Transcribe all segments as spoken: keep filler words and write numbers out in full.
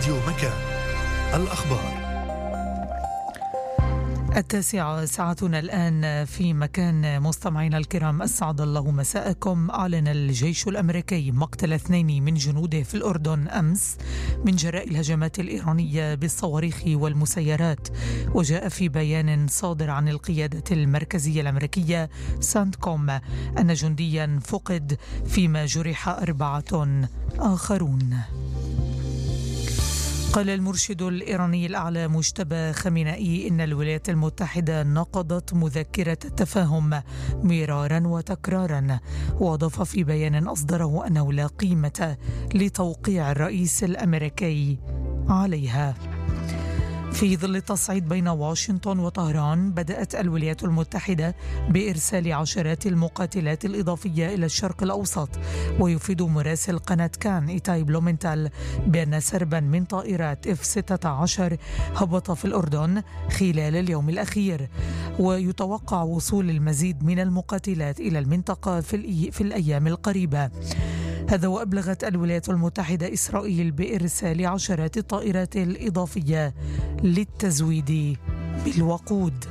راديو مكان. الأخبار التاسعة ساعتنا الآن في مكان. مستمعينا الكرام، أسعد الله مساءكم. أعلن الجيش الأمريكي مقتل اثنين من جنوده في الأردن أمس من جراء الهجمات الإيرانية بالصواريخ والمسيرات. وجاء في بيان صادر عن القيادة المركزية الأمريكية سانتكوم أن جنديا فقد فيما جرح أربعة آخرون. قال المرشد الإيراني الأعلى مجتبى خامنئي إن الولايات المتحدة نقضت مذكرة التفاهم مرارا وتكرارا، وأضاف في بيان أصدره أنه لا قيمة لتوقيع الرئيس الأمريكي عليها. في ظل التصعيد بين واشنطن وطهران، بدأت الولايات المتحدة بإرسال عشرات المقاتلات الإضافية إلى الشرق الأوسط. ويفيد مراسل قناة كان إيتاي بلومنتال بأن سربا من طائرات إف ستة عشر هبط في الأردن خلال اليوم الأخير، ويتوقع وصول المزيد من المقاتلات إلى المنطقة في, في الأيام القريبة. هذا وأبلغت الولايات المتحدة إسرائيل بإرسال عشرات الطائرات الإضافية للتزويد بالوقود.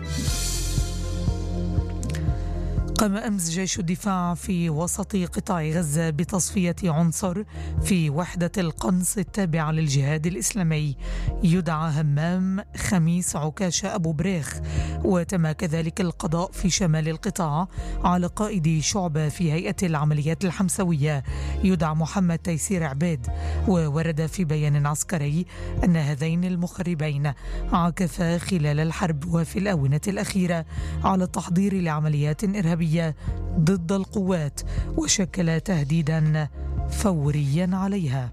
قام أمس جيش الدفاع في وسط قطاع غزة بتصفية عنصر في وحدة القنص التابعة للجهاد الإسلامي يدعى همام خميس عكاشة أبو بريخ. وتم كذلك القضاء في شمال القطاع على قائد شعبة في هيئة العمليات الحمسوية يدعى محمد تيسير عبيد. وورد في بيان عسكري أن هذين المخربين عكفا خلال الحرب وفي الآونة الأخيرة على التحضير لعمليات إرهابية ضد القوات، وشكل تهديدا فوريا عليها.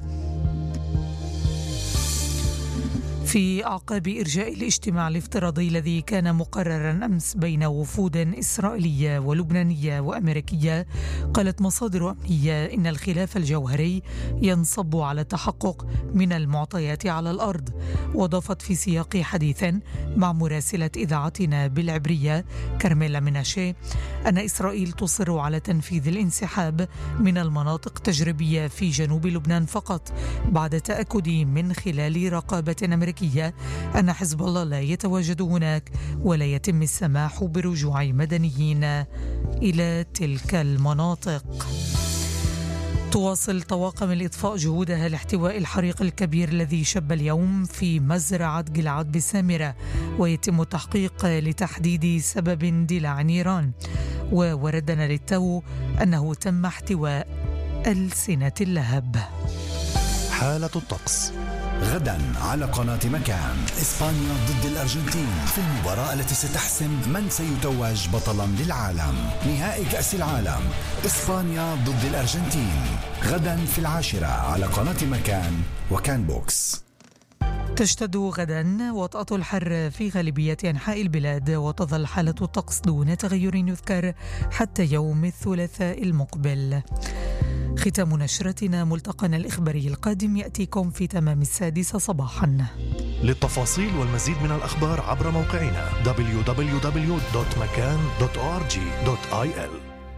في أعقاب إرجاء الاجتماع الافتراضي الذي كان مقررا أمس بين وفود إسرائيلية ولبنانية وأمريكية، قالت مصادر أمنية إن الخلاف الجوهري ينصب على التحقق من المعطيات على الأرض. وأضافت في سياق حديث مع مراسلة إذاعتنا بالعبرية كارميلا مناشي أن إسرائيل تصر على تنفيذ الانسحاب من المناطق التجريبية في جنوب لبنان فقط، بعد تأكد من خلال رقابة أمريكية أن حزب الله لا يتواجد هناك ولا يتم السماح برجوع مدنيين إلى تلك المناطق. تواصل طواقم الإطفاء جهودها لاحتواء الحريق الكبير الذي شب اليوم في مزرعة جلعاد بالسامرة، ويتم التحقيق لتحديد سبب اندلاع النيران. ووردنا للتو أنه تم احتواء ألسنة اللهب. حالة الطقس غدا على قناة مكان. إسبانيا ضد الأرجنتين في المباراة التي ستحسم من سيتوج بطلا للعالم. نهائي كأس العالم إسبانيا ضد الأرجنتين غدا في العاشرة على قناة مكان وكان بوكس. تشتد غدا وطأة الحر في غالبية أنحاء البلاد، وتظل حالة الطقس دون تغير يذكر حتى يوم الثلاثاء المقبل. ختام نشرتنا. ملتقانا الإخباري القادم يأتيكم في تمام السادسة صباحا. للتفاصيل والمزيد من الأخبار عبر موقعنا دبليو دبليو دبليو دوت مكان دوت أو آر جي دوت آي إل.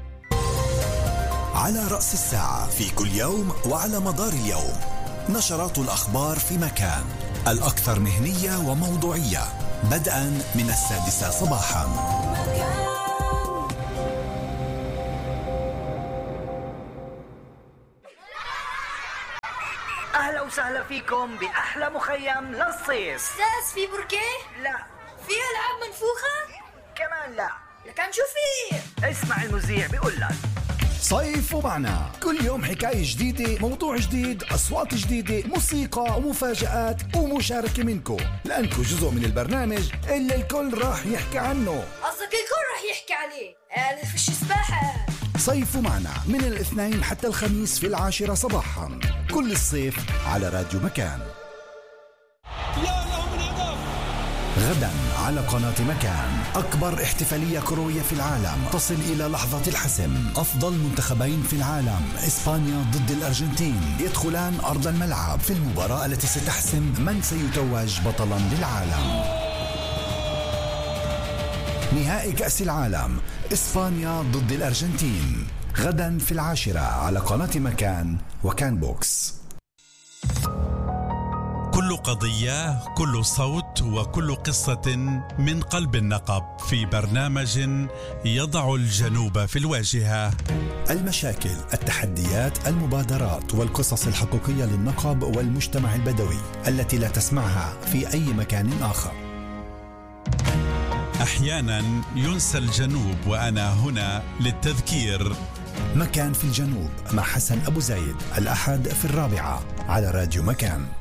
على رأس الساعة في كل يوم وعلى مدار اليوم نشرات الأخبار في مكان، الأكثر مهنية وموضوعية، بدءا من السادسة صباحا. أهلا وسهلا فيكم بأحلى مخيم للصيف. أستاذ في بركة؟ لا. في ألعاب منفوخة؟ كمان لا. لكن شو في؟ اسمع المذيع بيقول لك صيف ومعنا، كل يوم حكاية جديدة، موضوع جديد، أصوات جديدة، موسيقى ومفاجآت ومشاركة منكم، لأنكم جزء من البرنامج اللي الكل راح يحكي عنه. قصدك الكل راح يحكي عليه؟ قال فيش سباحة. صيف معنا من الاثنين حتى الخميس في العاشرة صباحا كل الصيف على راديو مكان. غدا على قناة مكان أكبر احتفالية كروية في العالم تصل إلى لحظة الحسم. أفضل منتخبين في العالم إسبانيا ضد الأرجنتين يدخلان أرض الملعب في المباراة التي ستحسم من سيتوج بطلا للعالم. نهائي كأس العالم إسبانيا ضد الأرجنتين غدا في العاشرة على قناة مكان وكان بوكس. كل كل قضية، كل صوت وكل قصة من قلب النقب في برنامج يضع الجنوب في الواجهة. المشاكل، التحديات، المبادرات والقصص الحقيقية للنقب والمجتمع البدوي التي لا تسمعها في أي مكان آخر. أحيانا ينسى الجنوب وأنا هنا للتذكير. مكان في الجنوب مع حسن أبو زايد، الأحد في الرابعة على راديو مكان.